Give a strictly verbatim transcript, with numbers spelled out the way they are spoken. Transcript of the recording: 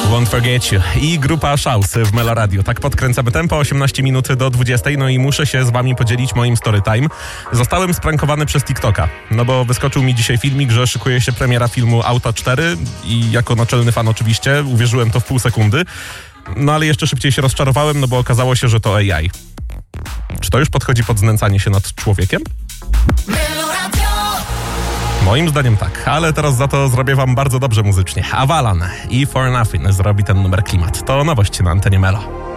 Won't Forget You i grupa Szaus w Melo Radio. Tak podkręcamy tempo, osiemnaście minut do dwudziestej, no i muszę się z wami podzielić moim storytime. Zostałem sprankowany przez TikToka, no bo wyskoczył mi dzisiaj filmik, że szykuje się premiera filmu Auto cztery i jako naczelny fan oczywiście uwierzyłem to w pół sekundy, no ale jeszcze szybciej się rozczarowałem, no bo okazało się, że to A I. Czy to już podchodzi pod znęcanie się nad człowiekiem? Moim zdaniem tak, ale teraz za to zrobię wam bardzo dobrze muzycznie. Avalan i For Nothing zrobi ten numer klimat. To nowość na antenie Melo.